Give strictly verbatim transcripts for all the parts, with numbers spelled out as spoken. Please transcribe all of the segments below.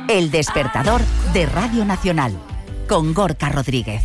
El despertador de Radio Nacional, con Gorka Rodríguez.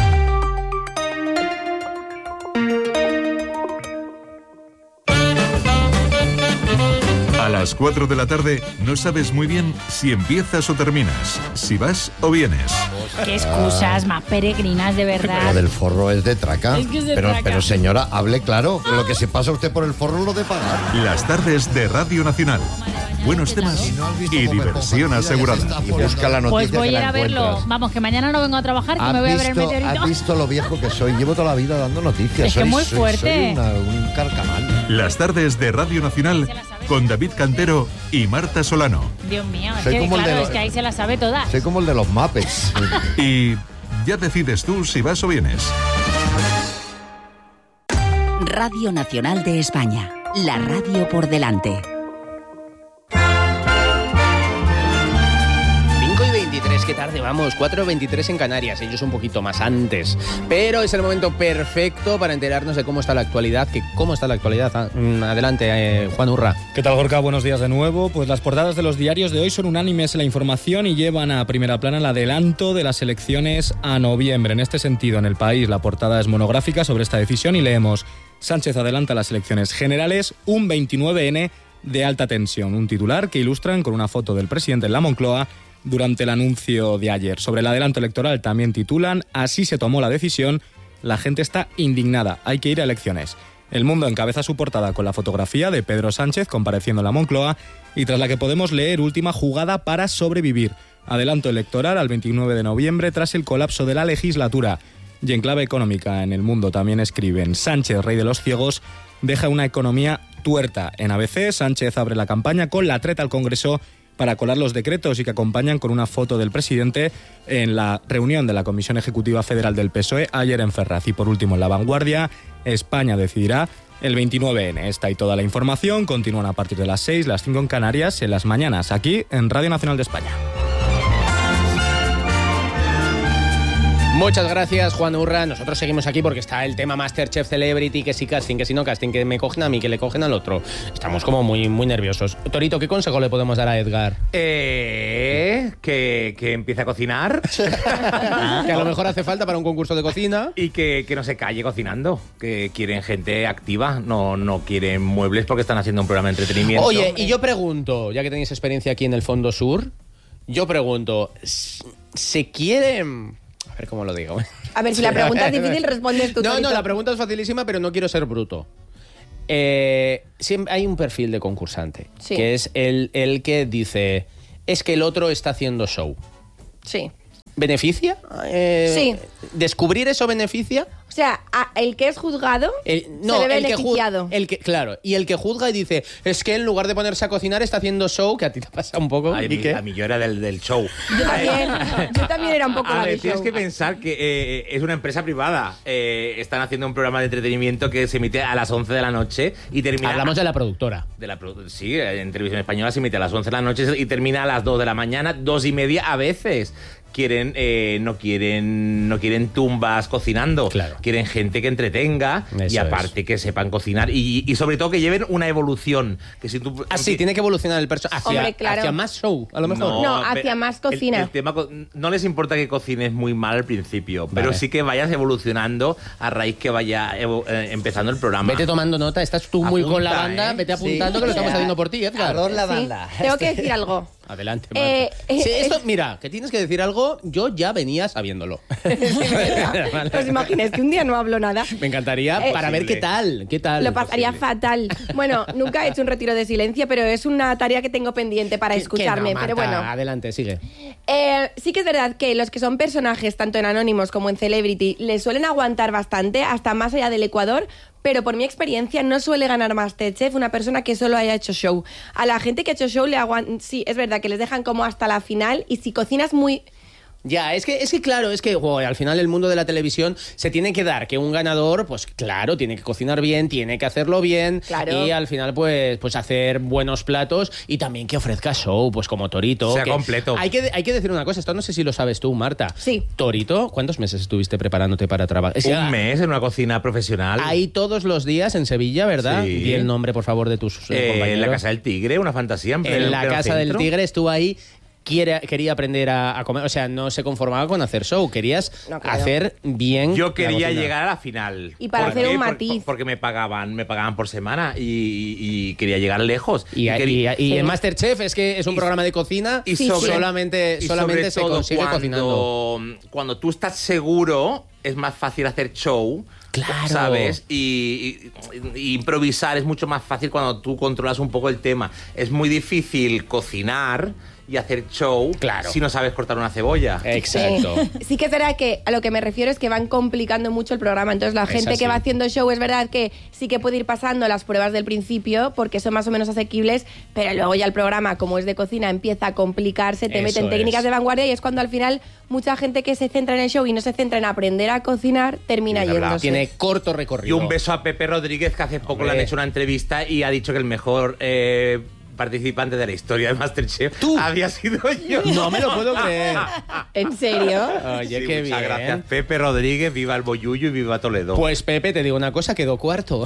A las cuatro de la tarde no sabes muy bien si empiezas o terminas, si vas o vienes. Qué excusas más peregrinas, de verdad. Lo del forro es de traca. Es que es de pero, traca. pero señora, hable claro. Lo que se pasa usted por el forro lo de pagar. Las tardes de Radio Nacional. Buenos temas y diversión asegurada. Y busca la noticia Pues voy que a ir la a verlo. encuentras. Vamos, que mañana no vengo a trabajar, que ¿Has me voy a ver el visto- meteorito. ¿Has visto lo viejo que soy? Llevo toda la vida dando noticias. Es que soy, muy soy- fuerte. Soy una- un carcamal. Las tardes de Radio Nacional con David Cantero y Marta Solano. Dios mío, es Soy que como el de claro, los- es que ahí se las sabe todas. Soy como el de los Muppets. Y ya decides tú si vas o vienes. Radio Nacional de España, la radio por delante. cinco y veintitrés, qué tarde vamos, cuatro y veintitrés en Canarias, ellos un poquito más antes. Pero es el momento perfecto para enterarnos de cómo está la actualidad. Que ¿Cómo está la actualidad? Ah, mm, Adelante, eh, Juan Urra. ¿Qué tal, Gorka? Buenos días de nuevo. Pues las portadas de los diarios de hoy son unánimes en la información y llevan a primera plana el adelanto de las elecciones a noviembre. En este sentido, en El País, la portada es monográfica sobre esta decisión y leemos: Sánchez adelanta las elecciones generales, un veintinueve ene de alta tensión. Un titular que ilustran con una foto del presidente en la Moncloa durante el anuncio de ayer. Sobre el adelanto electoral también titulan: así se tomó la decisión, la gente está indignada, hay que ir a elecciones. El Mundo encabeza su portada con la fotografía de Pedro Sánchez compareciendo en la Moncloa y tras la que podemos leer: última jugada para sobrevivir. Adelanto electoral al veintinueve de noviembre tras el colapso de la legislatura. Y en clave económica, en El Mundo también escriben: Sánchez, rey de los ciegos, deja una economía tuerta. En A B C, Sánchez abre la campaña con la treta al Congreso para colar los decretos y que acompañan con una foto del presidente en la reunión de la Comisión Ejecutiva Federal del P S O E ayer en Ferraz. Y por último, en La Vanguardia, España decidirá el veintinueve ene. Esta y toda la información continúan a partir de las seis, las cinco en Canarias, en las mañanas, aquí en Radio Nacional de España. Muchas gracias, Juan Urra. Nosotros seguimos aquí porque está el tema Masterchef Celebrity, que sí casting, que sí no casting, que me cogen a mí, que le cogen al otro. Estamos como muy, muy nerviosos. Torito, ¿qué consejo le podemos dar a Edgar? Eh, que, que empiece a cocinar. Que a lo mejor hace falta para un concurso de cocina. Y que, que no se calle cocinando. Que quieren gente activa, no, no quieren muebles porque están haciendo un programa de entretenimiento. Oye, y yo pregunto, ya que tenéis experiencia aquí en el Fondo Sur, yo pregunto, ¿se quieren...? A ver cómo lo digo. A ver, si la pregunta es difícil, respondes tú. No, Torito. no, la pregunta es facilísima, pero no quiero ser bruto. Eh, siempre hay un perfil de concursante, Sí. que es el, el que dice, es que el otro está haciendo show. Sí. ¿Beneficia? Eh, Sí. ¿Descubrir eso beneficia? O sea, a- el que es juzgado El, no, se ve el que, ju- beneficiado. el que Claro, y el que juzga y dice, es que en lugar de ponerse a cocinar está haciendo show, que a ti te pasa un poco. Ay, ¿Y mi- qué? a mí yo era del, del show. Yo también, yo también era un poco A la ver, de tienes show. que pensar que eh, es una empresa privada. Eh, están haciendo un programa de entretenimiento que se emite a las once de la noche y termina... Hablamos de la productora. De la, produ- sí, en televisión española se emite a las once de la noche y termina a las dos de la mañana, dos y media a veces. Quieren, eh, no quieren, no quieren tumbas cocinando. Claro. Quieren gente que entretenga Eso y aparte es. que sepan cocinar y, y sobre todo que lleven una evolución. Que si tú Ah, sí, tiene que evolucionar el personaje hacia, Hombre, claro. hacia más show, a lo mejor. No, hacia pero más el- cocina. el tema co- no les importa que cocines muy mal al principio, pero Vale. sí que vayas evolucionando a raíz que vaya evo- eh, empezando el programa. Vete tomando nota, estás tú muy Apunta, con la banda, ¿eh? vete apuntando Sí. que lo estamos haciendo por ti, Edgar. Arroz la Sí. banda. Tengo que decir algo. Adelante, Marta. Eh, eh, Sí, esto, eh. mira, que tienes que decir algo, yo ya venía sabiéndolo. Vale. ¿Os imagináis que un día no hablo nada? Me encantaría Eh, para ver qué tal, qué tal. Lo pasaría fatal. Bueno, nunca he hecho un retiro de silencio, pero es una tarea que tengo pendiente para Que- que escucharme. no, pero Marta, bueno, adelante, sigue. Eh, sí que es verdad que los que son personajes, tanto en Anonymous como en Celebrity, les suelen aguantar bastante, hasta más allá del Ecuador, pero por mi experiencia no suele ganar Masterchef una persona que solo haya hecho show. A la gente que ha hecho show le aguantan, sí, es verdad que les dejan como hasta la final, y si cocinas muy... Ya, es que, es que claro, es que jo, al final el mundo de la televisión se tiene que dar que un ganador, pues claro, tiene que cocinar bien, tiene que hacerlo bien, Claro. y al final pues, pues hacer buenos platos y también que ofrezca show, pues como Torito. Sea que- completo. Hay que, hay que decir una cosa, esto no sé si lo sabes tú, Marta. Sí. Torito, ¿cuántos meses estuviste preparándote para trabajar? Un mes en una cocina profesional. Ahí todos los días en Sevilla, ¿verdad? Sí. Di el nombre, por favor, de tus eh, Eh, compañeros. en la Casa del Tigre, una fantasía. En, pleno- En la pleno Casa del centro. Tigre estuvo ahí. quiere, quería aprender a, a comer, o sea, no se conformaba con hacer show, querías No, claro. hacer bien. Yo la quería cocina. llegar a la final. Y para ¿Por hacer qué? un Por- matiz. porque me pagaban, me pagaban por semana y, y quería llegar lejos. Y, quería- y- y Sí. en Masterchef es que es un Y- programa de cocina y y sobre- solamente, y solamente sobre se todo consigue cuando, cocinando. Cuando tú estás seguro, es más fácil hacer show. Claro. ¿Sabes? Y, y- y improvisar es mucho más fácil cuando tú controlas un poco el tema. Es muy difícil cocinar y hacer show Claro. si no sabes cortar una cebolla. Exacto. Sí. Sí que es verdad que a lo que me refiero es que van complicando mucho el programa. Entonces la Es gente así. que va haciendo show es verdad que sí que puede ir pasando las pruebas del principio porque son más o menos asequibles, pero luego ya el programa, como es de cocina, empieza a complicarse, te Eso meten técnicas es. de vanguardia y es cuando al final mucha gente que se centra en el show y no se centra en aprender a cocinar termina Es verdad. yéndose. Tiene corto Y recorrido. un beso a Pepe Rodríguez, que hace poco Hombre. le han hecho una entrevista y ha dicho que el mejor eh, participante de la historia de Masterchef ¿Tú? había sido yo. No me lo puedo creer. ¿En serio? Oye, Sí, qué muchas bien. gracias, Pepe Rodríguez. Viva el Boyullo y viva Toledo. Pues Pepe, te digo una cosa, quedó cuarto.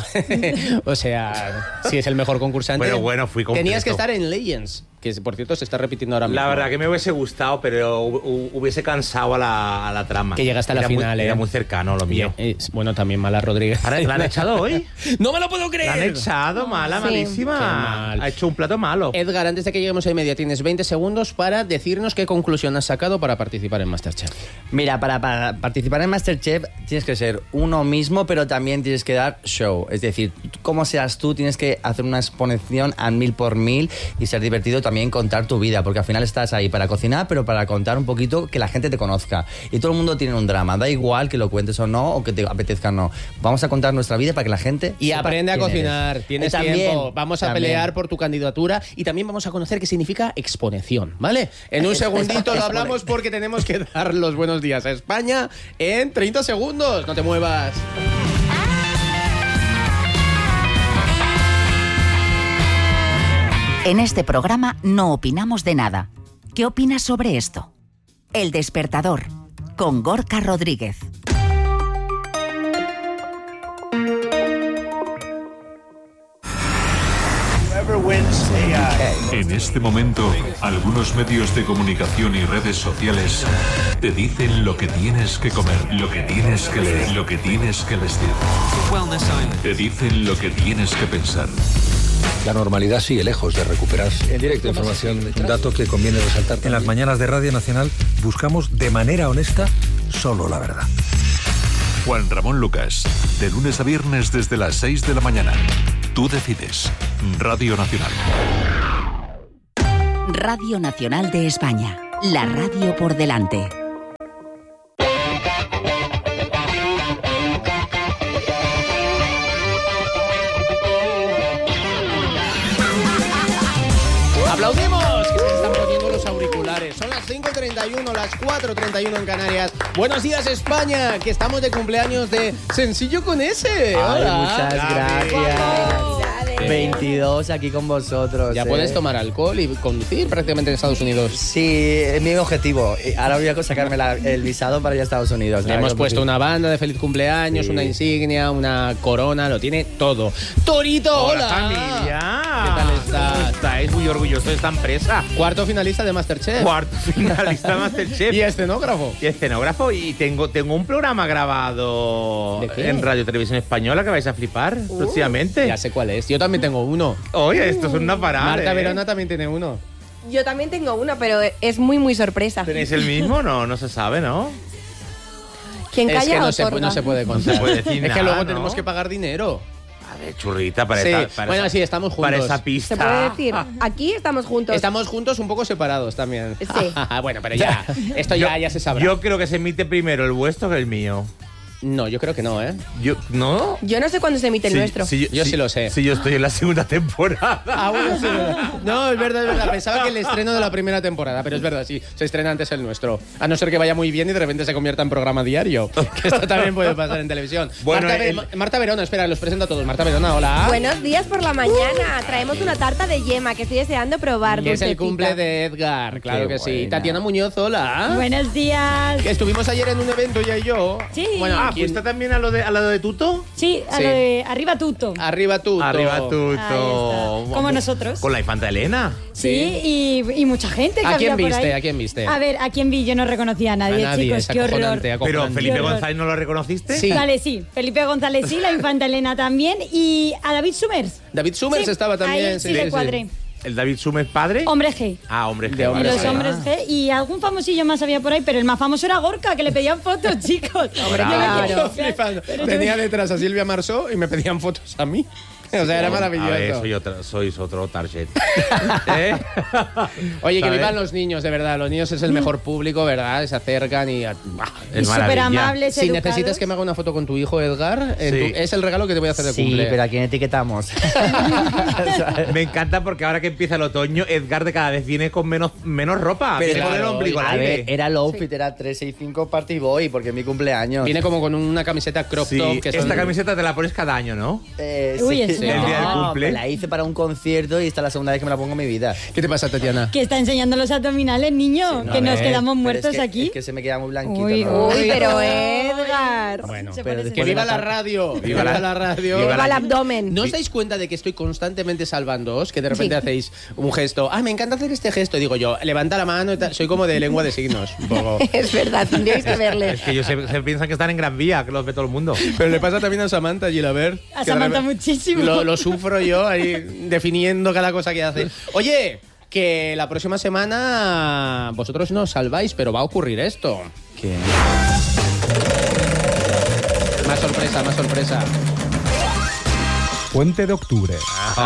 O sea, si es el mejor concursante. Bueno, bueno, fui completo. Tenías que estar en Legends, que por cierto se está repitiendo ahora mismo. La verdad que me hubiese gustado, pero hu- hu- hubiese cansado a la, a la trama. Que llegaste a la Era muy- final, ¿eh? Era muy cercano lo mío. Y, eh, bueno, también Mala Rodríguez. Ahora, ¿la han echado hoy? ¡No me lo puedo creer! La han echado, mala, Sí. malísima. Qué mal. Ha hecho un plato malo. Edgar, antes de que lleguemos a y media, tienes veinte segundos para decirnos qué conclusión has sacado para participar en Masterchef. Mira, para, para participar en Masterchef tienes que ser uno mismo, pero también tienes que dar show. Es decir, tú- como seas tú, tienes que hacer una exposición al mil por mil y ser divertido también contar tu vida, porque al final estás ahí para cocinar, pero para contar un poquito que la gente te conozca. Y todo el mundo tiene un drama, da igual que lo cuentes o no, o que te apetezca o no. Vamos a contar nuestra vida para que la gente Y sepa aprende a quién cocinar, eres. tienes Eh, también, tiempo. Vamos a también. pelear por tu candidatura y también vamos a conocer qué significa exponeción, ¿vale? En un segundito lo hablamos porque tenemos que dar los buenos días a España en treinta segundos. No te muevas. En este programa no opinamos de nada. ¿Qué opinas sobre esto? El Despertador, con Gorka Rodríguez. En este momento, algunos medios de comunicación y redes sociales te dicen lo que tienes que comer, lo que tienes que leer, lo que tienes que vestir. Te dicen lo que tienes que pensar. La normalidad sigue lejos de recuperarse. En directo, información, un dato que conviene resaltar. En las mañanas de Radio Nacional buscamos de manera honesta solo la verdad. Juan Ramón Lucas, de lunes a viernes desde las seis de la mañana. Tú decides. Radio Nacional. Radio Nacional de España. La radio por delante. ¡Aplaudimos! Que se están poniendo los auriculares. Son las cinco treinta y uno, las cuatro treinta y uno en Canarias. Buenos días, España, que estamos de cumpleaños de Sencillo con S. Ay, Hola. muchas gracias. Felicidades. veintidós aquí con vosotros. Ya eh. puedes tomar alcohol y conducir prácticamente en Estados Unidos. Sí, es mi objetivo. Y ahora voy a sacarme la- el visado para ir a Estados Unidos. Le hemos puesto una banda de feliz cumpleaños, Sí. una insignia, una corona, lo tiene todo. ¡Torito, hola! familia! ¿Qué tal estás? Estáis muy orgullosos de esta empresa. Cuarto finalista de Masterchef. Cuarto finalista de Masterchef. Y escenógrafo. Y escenógrafo, y tengo, tengo un programa grabado ¿De qué? en Radio Televisión Española que vais a flipar próximamente. Ya sé cuál es. Yo también tengo uno. Oye, esto es una parada. Marta ¿eh? Verona también tiene uno. Yo también tengo uno, pero es muy, muy sorpresa. ¿Tenéis el mismo? No, no se sabe, ¿no? Quien Es calla que no se, otorga. no se puede contar. se puede decir es nada, que luego ¿no? tenemos que pagar dinero. A ver, churrita, para Sí, esa, para bueno, esa- sí, estamos juntos. Para esa pista. Se puede decir. Aquí estamos juntos. Estamos juntos, un poco separados también. Sí. Bueno, pero ya, esto ya, Yo- ya se sabrá. Yo creo que se emite primero el vuestro que el mío. No, yo creo que no, ¿eh? Yo, ¿no? Yo no sé cuándo se emite el Sí, nuestro. sí, Yo sí lo sé. Sí, yo estoy en la segunda temporada. Ah, bueno, sí, verdad. No, es verdad, es verdad. Pensaba que el estreno de la primera temporada, pero es verdad, sí. Se estrena antes el nuestro. A no ser que vaya muy bien y de repente se convierta en programa diario. Que esto también puede pasar en televisión. Bueno, Marta, el- Ve- Marta Verona, espera, los presento a todos. Marta Verona, hola. Buenos días por la mañana. Traemos una tarta de yema que estoy deseando probar. Que es el dulcecita. cumple de Edgar, claro Qué que sí. buena. Tatiana Muñoz, hola. Buenos días. Que estuvimos ayer en un evento, ella y yo. Sí. Bueno, Ah, Ah, ¿fuiste también a lo de, a lo de Tuto? Sí, a Sí. lo de arriba tuto. Arriba Tuto. Arriba Ahí Tuto. está. Como nosotros. Con la infanta Elena. Sí, y, y mucha gente que ¿A quién había por viste? ahí. ¿A quién viste? A ver, ¿a quién vi? Yo no reconocía a nadie, A nadie, chicos. es Qué horror. acojonante, Pero acojonante. Felipe Qué horror. González, ¿no lo reconociste? Sí. Vale, sí. Felipe González sí, la infanta Elena también. Y a David Summers. David Summers Sí, estaba también. a él sí le cuadré. ¿El David Summez padre? Hombre G. Ah, hombre G. De Y hombre los G. hombres G. Y algún famosillo más había por ahí, pero el más famoso era Gorka, que le pedían fotos, chicos. Hombre, Yo me claro. quedo Flipando. pero Tenía yo- detrás a Silvia Marsó y me pedían fotos a mí. O sea, era A ver, maravilloso. soy otra, sois otro target. ¿Eh? Oye, que ¿Sabes? vivan los niños, de verdad. Los niños es el mejor público, ¿verdad? Se acercan y... ah, Y Es súper maravilla. amables, Si educados. necesitas que me haga una foto con tu hijo, Edgar, en Sí. tu- es el regalo que te voy a hacer de Sí, cumple. pero ¿a quién etiquetamos? Me encanta porque ahora que empieza el otoño, Edgar de cada vez viene con menos, menos ropa. Pero Viene con el claro, ombligo al A ver, aire. era el outfit, era tres seis cinco Party Boy, porque es mi cumpleaños. Viene como con una camiseta crop Sí, top. Que esta son- camiseta te la pones cada año, ¿no? Eh, Uy, sí. es El día del No, cumple. me la hice para un concierto y esta es la segunda vez que me la pongo en mi vida. ¿Qué te pasa, Tatiana? Que está enseñando los abdominales, niño. No, que a nos ver, quedamos pero muertos es que, aquí. Es que se me queda muy blanquito. Uy, ¿no? Uy, pero Edgar. Bueno, Se pero parece. después que de viva la tar- radio. Viva Viva la- la radio. viva Viva el abdomen. ¿No os dais cuenta de que estoy constantemente salvándoos? Que de repente Sí. hacéis un gesto. Ah, me encanta hacer este gesto. Y digo yo, levanta la mano y tal. Soy como de lengua de signos. Un poco. Es verdad, tendríais que verle. Es que ellos se, se piensan que están en Gran Vía, que los ve todo el mundo. Pero le pasa también a Samantha Gilaber. A que de Samantha repente- muchísimo. Lo, lo sufro yo ahí definiendo cada cosa que hace. Oye, que la próxima semana vosotros no os salváis, pero va a ocurrir esto. ¿Qué? Más sorpresa, más sorpresa. Puente de octubre.